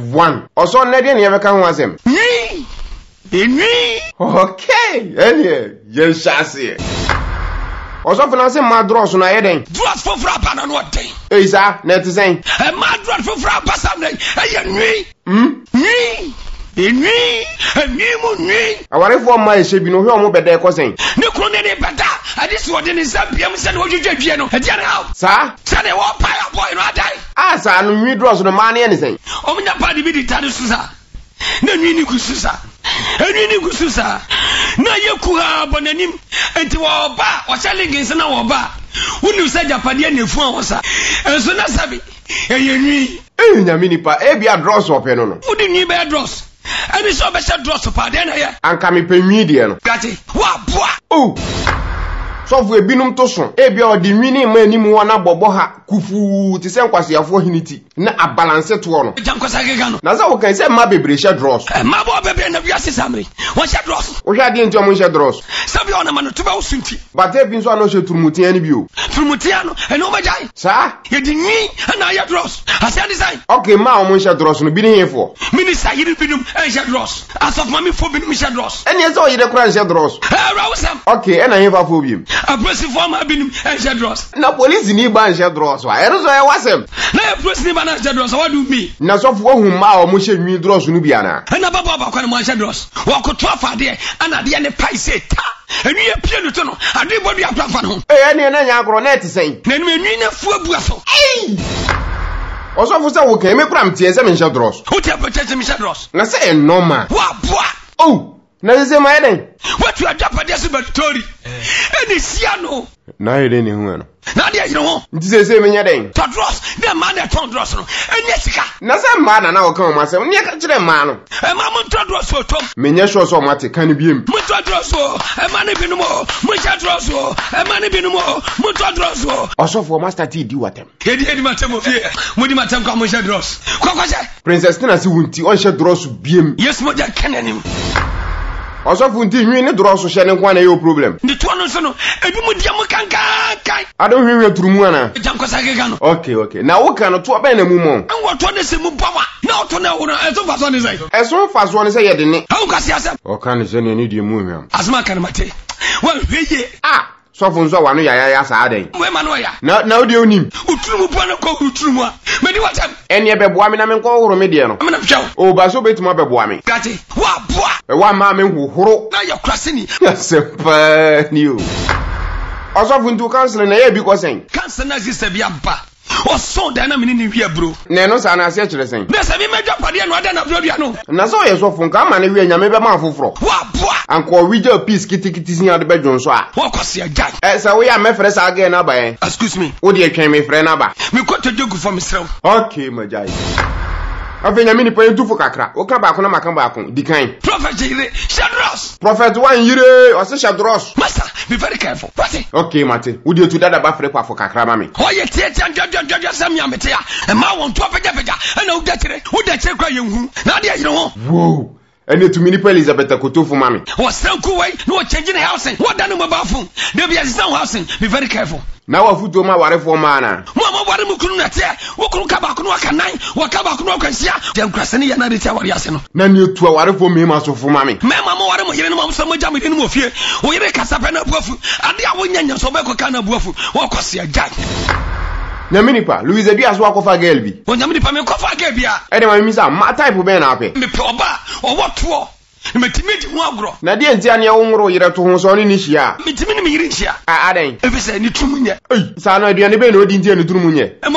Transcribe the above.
1 oso na de ne ye beka ho asem okay ene ye shase oso finance ma dross na ye den dross fofra ba na no den isa na ti sen ma dross fofra ba sam na ye nwi aware fo ma e shebi no hwe omo beda e kosen ne kro ne beda ade so ode ne zambiam se ne odwedwadwie no ade ne ha sa se ne wo paya boy no adai sa no nwi dross no ma ne ne sen omunya pa de bi di tane susa na nwi ni kususa enwi ni kususa na yeku ha bonanim enti wo ba o challenge se na wo ba unu se japade na efu an sa enso na sabi eyenwi nyame nipa e bia dross ope no udi nwi be dross ani so be se dross pa de na ye anka me penwi de no gati wa boa so fu ebinum to so e bia odi nwini ma anim wona bobo ha kufu ti se nkwasiafo hiniti na abalance to no jankwasa gega no na za wo kan se ma bebre she dross ma bo bebe na wiase samre won she dross wo hwa de nti o mo she dross sabi ona ma no tuba wo sunti bate bi so ano she turumutia ni bi o turumutia no eno ba jai sa ye di nwi na ya dross ase design okay ma o mo she dross no bi ni hefo minister yiri binum en she dross asof mami fo binum she dross eni eso yire kura she dross rawsam okay ena hefa fo bi abresi forma binum en she dross na police ni ba she dross wa ero so e wasem na abresi ni ba na she dross what do me na so fo hu ma o mo she nwi dross no bi ana na baba ba kwa mo she dross wa ko to afade ana de ne pai se ta enu ye pie no to no ade bodu aplafa no ene na nya agro net sen na enu na fu abua so oso fu se wo kan me kura mtie se me she dross wo te apete me she dross na se e normal wa boa na se ma eden what you adapade se batori eni sia no na eden ni hu no na dia yiro ho nti se me nya den to dross na man na ton dross no eni sika na se ma na o kan o ma se ne ka kire ma no ma mo to dross o tom me nya sure so ma te kan biem mo to dross o ma ne binu mo mo cha dross o ma ne binu mo mo to dross o osofo master ti di watem edi matem o fie mo di matem kwa mo cha dross kwa je princess tina si wunti on she dross biem yes mo ja kanenim osofo nti hwi ne dross she ne kwa na yo problem ndi to no so no ebi mo dia mo kankan adon hwi turumu ana jankosa gega no okay na wo kan to ba na mu mo an to ne se mu bawa na to na wo na eso fa so ne sai eso fa so ne se ye de ne ha ko si asem o kan se ne ni die mu hwam asma kan mate wa hweye sofo nso wa no ya sa aden we ma no ya na odi onim uturumu bo na ko uturumu a me di watam eni ebe boa me na me nko horo me de no me na pjaw o ba so betima be boa me gati wa boa e wa ma me hohoro na ya krase ni sepa ni o osofo ntu cancel na ye bi ko sen cancel na sister bi aba o so da na me ni hwe bro na no sa na ase kire sen na se bi medwa pade no ada na bro bia no na so ye sofo nka ma na hwe nya me be ma foforo wa boa anko wija peace kitikiti sin ade be dwonso a wa kwase agyan se we ya me frɛ sa again na ba yen excuse me wo de atwen me frɛ na ba me ko to jogu for me srew okay majai afenya mini pa yentufo kakra wo ka ba ko na maka ba ko dikan prophet jire shadros prophet wan yire o se shadros master be very careful what okay mate wo de tu dada ba frɛ kwa fo kakra ma me ho ye tie tie sam ya mete ya e ma won to pega na wo da kire kwa yenhu na de yire ho wow ene tu mini pa Elizabeth Kotofo mami wo sanku wai no change the housing what da no mobile phone dey be assistant housing be very careful na wa futo ma ware fo ma na mo ware mu kunu na te wo kunu ka ba kunu aka nan wo ka ba kunu akwansia dem krase ne ya na de tia ware ase no na ne tu ware fo me ma so fo mami me ma mo ware mo yire no ma so mo jam de no mo fie wo yire kasa pa na buafu ade a wo nyanya so be ko ka na buafu wo kwase agyan na mini pa Louise Diaz wa ko fa girl bi o nyame pa me ko fa girl bia e de ma mi sa ma type be na ape me pe oba o woto metimi di ho agro na de ntia ne wo ngro yire to ho so ni hia metimi ni mi yire hia aden e fi se ni trumunye sa na aduane be na odi ntia ni trumunye